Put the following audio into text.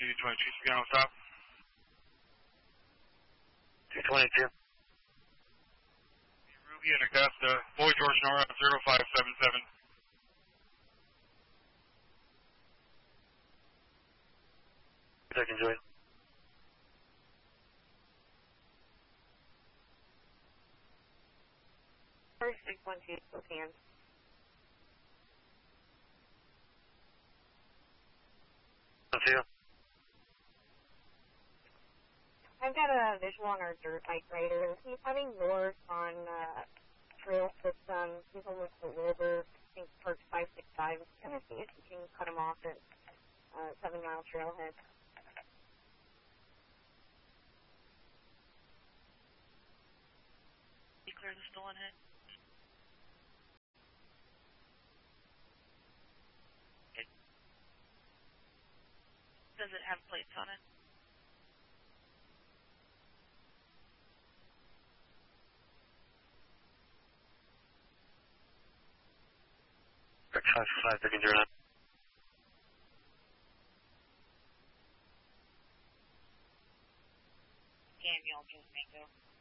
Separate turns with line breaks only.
222, Sagano, stop.
222.
Ruby and Augusta, Boy George Nora, 0577.
Second join.
First 612, both hands. I've got a visual on our dirt bike rider. He's heading north on trail system. He's almost at Wilbur. I think park 565. Gonna see if you can cut him off at 7 Mile Trailhead.
You clear the stolen head? Does it have plates on it?
Correct 555, second join.
Daniel, just Mango.